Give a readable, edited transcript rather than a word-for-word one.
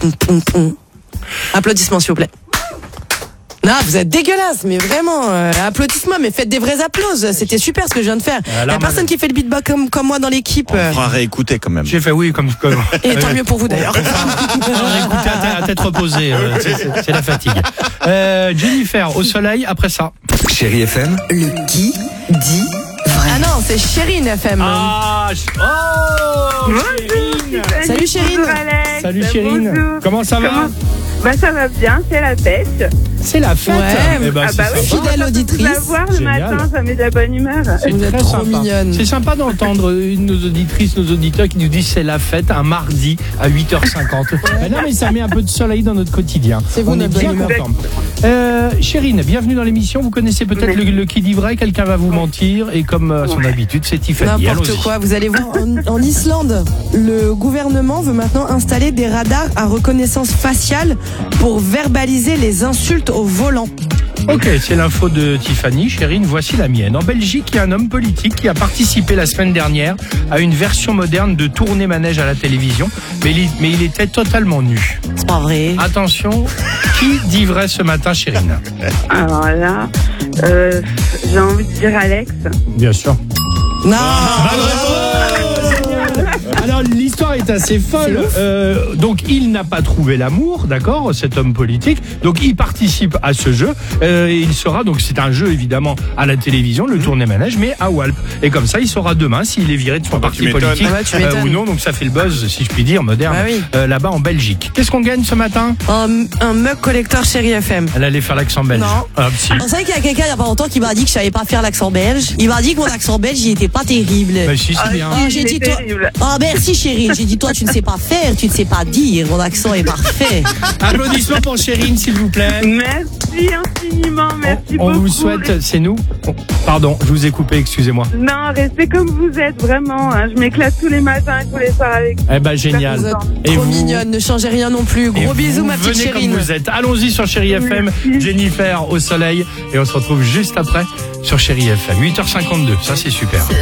Applaudissements, s'il vous plaît. Non, vous êtes dégueulasse, mais vraiment, applaudissements, mais faites des vrais applauses. C'était super ce que je viens de faire. Il y a personne qui fait le beatbox comme moi dans l'équipe. On fera réécouter quand même. J'ai fait oui, comme. Et tant mieux pour vous d'ailleurs. On va réécouter à tête reposée. C'est la fatigue. Jennifer, au soleil, après ça. Chérie FM. Le qui dit vrai. Ah non, c'est Chérine FM. Chérine. Salut Chérine. Bonjour Alex. Salut Chérine. Bonjour. Comment ça va? Ça va bien, c'est la fête. C'est la fête. Ouais, Eh ben, c'est oui, sympa. fidèle auditrice. La voir le Génial. matin, ça met de la bonne humeur. C'est Vous êtes très trop sympa. mignonne. C'est sympa d'entendre une de nos auditrices, nos auditeurs qui nous disent c'est la fête un mardi à 8h50. Non mais ça met un peu de soleil dans notre quotidien. C'est vous, On est notre bien bonne humeur. contents. Chérine, bienvenue dans l'émission. Vous connaissez peut-être le qui dit vrai, quelqu'un va vous mentir et comme à son habitude, c'est Tiffany. N'importe Allons-y. quoi, vous allez voir, en Islande, le gouvernement veut maintenant installer des radars à reconnaissance faciale pour verbaliser les insultes au volant. Ok, c'est l'info de Tiffany. Chérine, voici la mienne. En Belgique, il y a un homme politique qui a participé la semaine dernière à une version moderne de tourner manège à la télévision, mais il était totalement nu. C'est pas vrai. Attention, qui dit vrai ce matin, Chérine? Alors là, j'ai envie de dire Alex. Bien sûr. Non. Alors l'histoire est assez folle. Donc il n'a pas trouvé l'amour, d'accord, cet homme politique. Donc il participe à ce jeu. Et il sera donc c'est un jeu évidemment à la télévision, le tourner manège, mais à Walp. Et comme ça, il saura demain s'il est viré de son parti politique tu m'étonnes. ou non. Donc ça fait le buzz, si je puis dire, moderne Bah oui. là-bas en Belgique. Qu'est-ce qu'on gagne ce matin? Un mug collector Chérie FM. Elle allait faire l'accent belge. Non. Ah, si. Vous savez qu'il y a quelqu'un il n'y a pas longtemps qui m'a dit que je savais pas faire l'accent belge. Il m'a dit que mon accent belge il était pas terrible. Bah, si, c'est bien. Ah, j'ai dit toi. terrible. Ah merci chérie, j'ai dit toi tu ne sais pas faire, tu ne sais pas dire, mon accent est parfait. Applaudissements pour Chérine, s'il vous plaît. Merci infiniment, merci On beaucoup. vous souhaite, c'est nous. Pardon, je vous ai coupé, excusez-moi. Non, restez comme vous êtes, vraiment. Hein. Je m'éclate tous les matins et tous les soirs avec vous. Eh ben génial. Vous êtes Et trop vous mignonne, ne changez rien non plus. Et Gros bisous vous ma petite venez Chérine. comme vous êtes. Allons-y sur Chérie FM, Merci. Jennifer au soleil et on se retrouve juste après sur Chérie FM. 8h52, ça c'est super.